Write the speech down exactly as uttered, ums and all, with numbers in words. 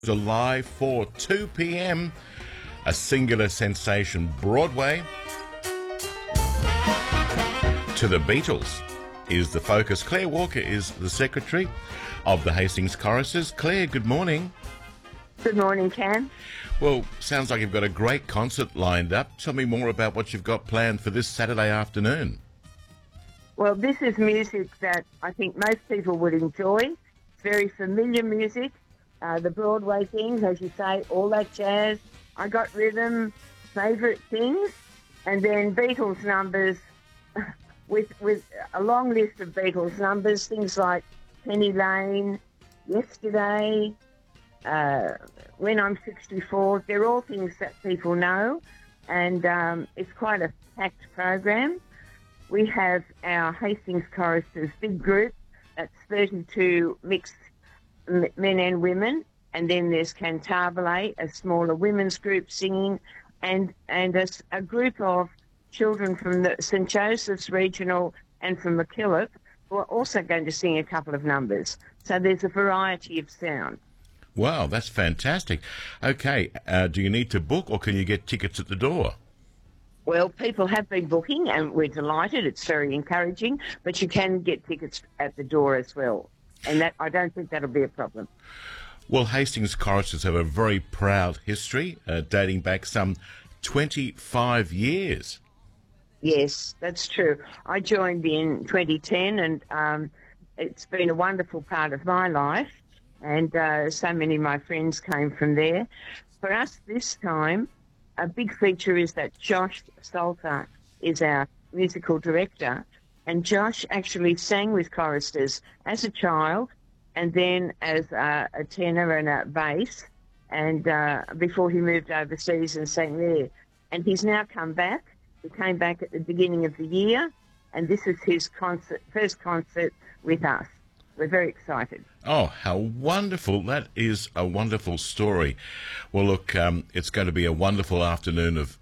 Alive for two p.m. A singular sensation Broadway to the Beatles is the focus. Claire Walker is the secretary of the Hastings Choristers. Claire, good morning. Good morning, Cam. Well, sounds like you've got a great concert lined up. Tell me more about what you've got planned for this Saturday afternoon. Well, this is music that I think most people would enjoy. It's very familiar music. Uh, the Broadway things, as you say, all that jazz. I got rhythm, favourite things, and then Beatles numbers with with a long list of Beatles numbers, things like Penny Lane, Yesterday, uh, When I'm sixty-four. They're all things that people know, and um, it's quite a packed program. We have our Hastings Choristers big group. That's thirty-two mixed men and women, and then there's Cantabile, a smaller women's group singing, and and a, a group of children from the Saint Joseph's Regional and from MacKillop who are also going to sing a couple of numbers. So there's a variety of sound. Wow, that's fantastic. Okay, uh, do you need to book or can you get tickets at the door? Well, people have been booking and we're delighted. It's very encouraging, but you can get tickets at the door as well. And that I don't think that'll be a problem. Well, Hastings Choristers have a very proud history, uh, dating back some twenty-five years. Yes, that's true. I joined in twenty ten, and um, it's been a wonderful part of my life, and uh, so many of my friends came from there. For us this time, a big feature is that Josh Salter is our musical director, and Josh actually sang with choristers as a child and then as a, a tenor and a bass, and uh, before he moved overseas and sang there. And he's now come back. He came back at the beginning of the year, and this is his concert, first concert with us. We're very excited. Oh, how wonderful. That is a wonderful story. Well, look, um, it's going to be a wonderful afternoon of